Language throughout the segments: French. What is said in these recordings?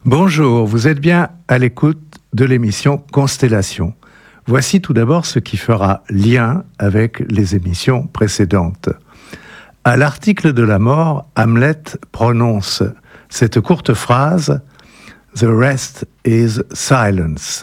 Bonjour, vous êtes bien à l'écoute de l'émission Constellation. Voici tout d'abord ce qui fera lien avec les émissions précédentes. À l'article de la mort, Hamlet prononce cette courte phrase « The rest is silence ».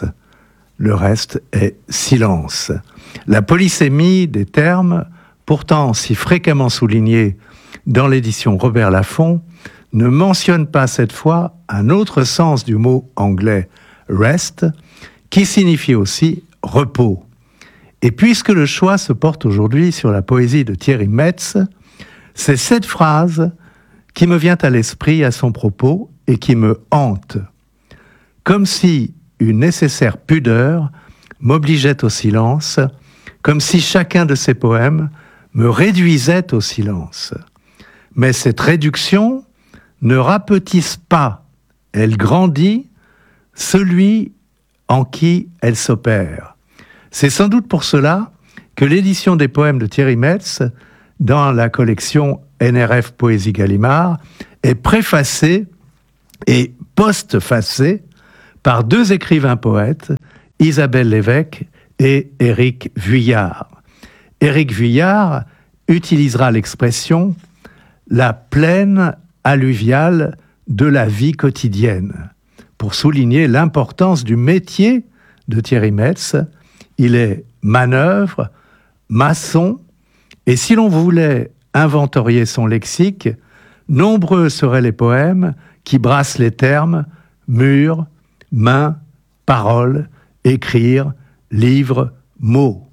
Le reste est silence. La polysémie des termes, pourtant si fréquemment soulignée dans l'édition Robert Laffont, ne mentionne pas cette fois un autre sens du mot anglais « rest », qui signifie aussi « repos ». Et puisque le choix se porte aujourd'hui sur la poésie de Thierry Metz, c'est cette phrase qui me vient à l'esprit à son propos et qui me hante. Comme si une nécessaire pudeur m'obligeait au silence, comme si chacun de ces poèmes me réduisait au silence. Mais cette réduction ne rapetisse pas, elle grandit celui en qui elle s'opère. C'est sans doute pour cela que l'édition des poèmes de Thierry Metz, dans la collection NRF Poésie Gallimard, est préfacée et postfacée par deux écrivains poètes, Isabelle Lévesque et Éric Vuillard. Éric Vuillard utilisera l'expression « la plaine alluviale de la vie quotidienne » pour souligner l'importance du métier de Thierry Metz. Il est manœuvre, maçon, et si l'on voulait inventorier son lexique, nombreux seraient les poèmes qui brassent les termes mur, main, parole, écrire, livre, mot.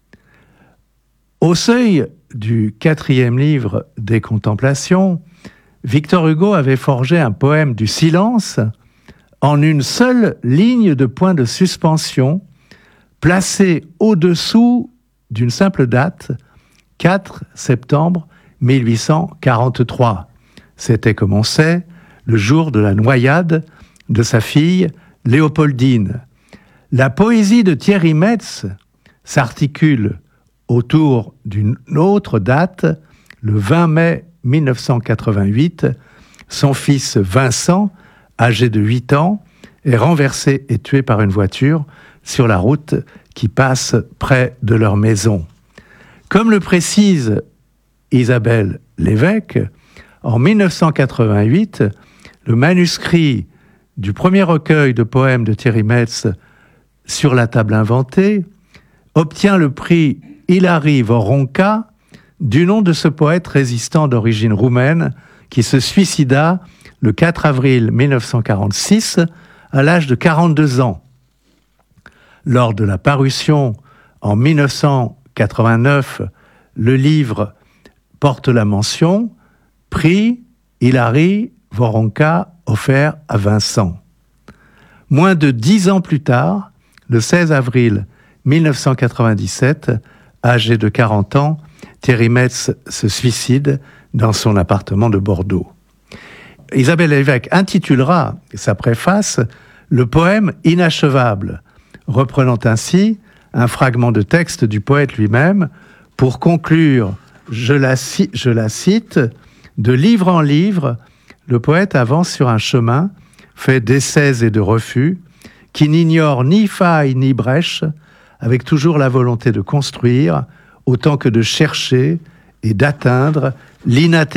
Au seuil du 4e livre des Contemplations, Victor Hugo avait forgé un poème du silence en une seule ligne de point de suspension placée au-dessous d'une simple date, 4 septembre 1843. C'était, comme on sait, le jour de la noyade de sa fille Léopoldine. La poésie de Thierry Metz s'articule autour d'une autre date, le 20 mai 1988, son fils Vincent, âgé de 8 ans, est renversé et tué par une voiture sur la route qui passe près de leur maison. Comme le précise Isabelle Lévesque, en 1988, le manuscrit du premier recueil de poèmes de Thierry Metz, Sur la table inventée, obtient le prix Hilary Voronka du nom de ce poète résistant d'origine roumaine qui se suicida le 4 avril 1946 à l'âge de 42 ans. Lors de la parution en 1989, le livre porte la mention « Prix Hilary Voronka offert à Vincent ». Moins de 10 ans plus tard, le 16 avril 1997, âgé de 40 ans, Thierry Metz se suicide dans son appartement de Bordeaux. Isabelle Lévesque intitulera sa préface le poème inachevable, reprenant ainsi un fragment de texte du poète lui-même pour conclure, je la cite, « De livre en livre, le poète avance sur un chemin fait d'essais et de refus, qui n'ignore ni faille ni brèche, avec toujours la volonté de construire, autant que de chercher et d'atteindre l'inatteignable. »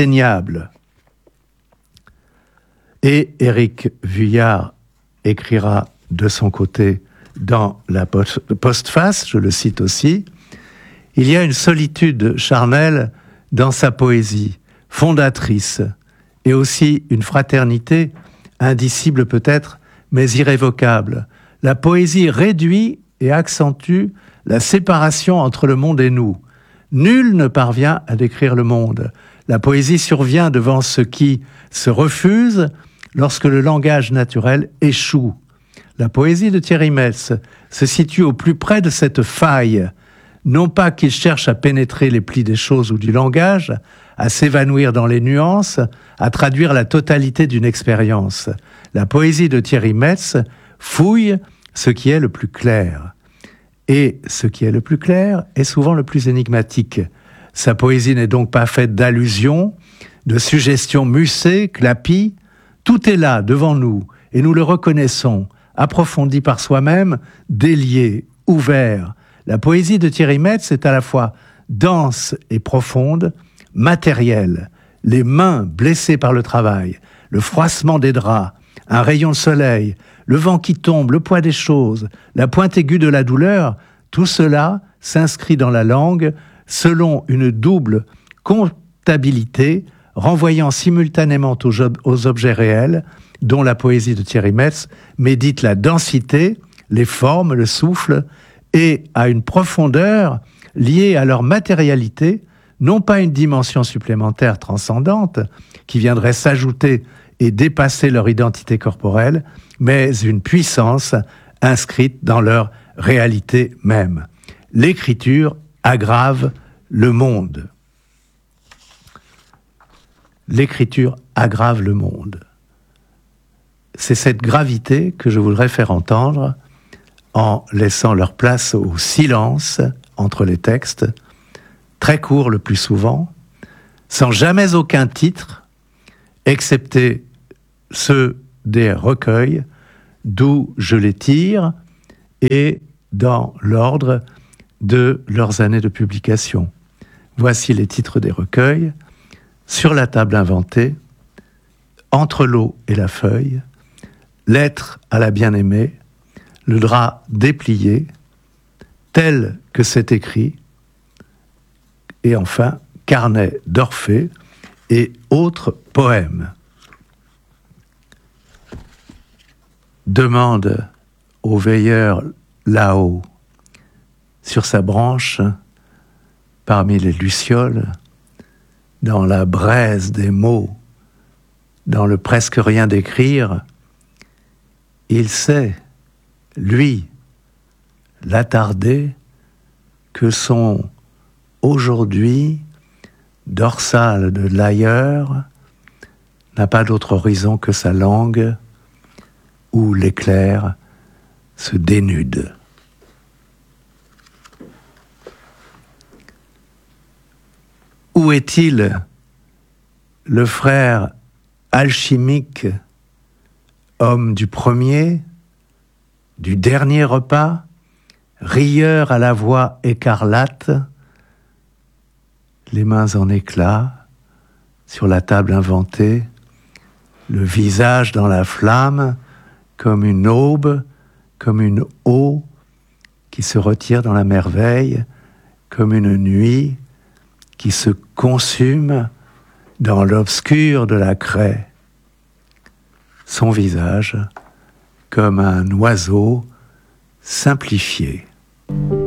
Et Éric Vuillard écrira de son côté dans la postface, je le cite aussi, « Il y a une solitude charnelle dans sa poésie, fondatrice, et aussi une fraternité, indicible peut-être, mais irrévocable. La poésie réduit et accentue la séparation entre le monde et nous. Nul ne parvient à décrire le monde. La poésie survient devant ce qui se refuse lorsque le langage naturel échoue. La poésie de Thierry Metz se situe au plus près de cette faille, non pas qu'il cherche à pénétrer les plis des choses ou du langage, à s'évanouir dans les nuances, à traduire la totalité d'une expérience. La poésie de Thierry Metz fouille ce qui est le plus clair. Et ce qui est le plus clair est souvent le plus énigmatique. Sa poésie n'est donc pas faite d'allusions, de suggestions musées, clapies. Tout est là, devant nous, et nous le reconnaissons, approfondi par soi-même, délié, ouvert. La poésie de Thierry Metz est à la fois dense et profonde, matérielle, les mains blessées par le travail, le froissement des draps, un rayon de soleil, le vent qui tombe, le poids des choses, la pointe aiguë de la douleur, tout cela s'inscrit dans la langue selon une double comptabilité renvoyant simultanément aux objets réels, dont la poésie de Thierry Metz médite la densité, les formes, le souffle, et à une profondeur liée à leur matérialité, non pas une dimension supplémentaire transcendante qui viendrait s'ajouter et dépasser leur identité corporelle, mais une puissance inscrite dans leur réalité même. L'écriture aggrave le monde. L'écriture aggrave le monde. C'est cette gravité que je voudrais faire entendre en laissant leur place au silence entre les textes, très courts le plus souvent, sans jamais aucun titre, excepté ceux des recueils, d'où je les tire, et dans l'ordre de leurs années de publication. Voici les titres des recueils: Sur la table inventée, Entre l'eau et la feuille, Lettre à la bien-aimée, Le drap déplié, Tel que c'est écrit, et enfin Carnet d'Orphée et autres poèmes. Demande au veilleur là-haut, sur sa branche, parmi les lucioles, dans la braise des mots, dans le presque rien d'écrire, il sait, lui, l'attardé, que son aujourd'hui dorsal de l'ailleurs n'a pas d'autre horizon que sa langue, où l'éclair se dénude. Où est-il, le frère alchimique, homme du premier, du dernier repas, rieur à la voix écarlate, les mains en éclats, sur la table inventée, le visage dans la flamme, comme une aube, comme une eau qui se retire dans la merveille, comme une nuit qui se consume dans l'obscur de la craie. Son visage comme un oiseau simplifié.